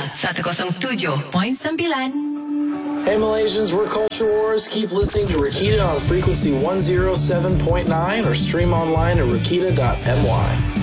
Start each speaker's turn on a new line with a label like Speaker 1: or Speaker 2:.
Speaker 1: 107.9.
Speaker 2: Hey Malaysians, we're Culture Wars. Keep listening to Rakita on frequency 107.9 or stream online at rakita.my.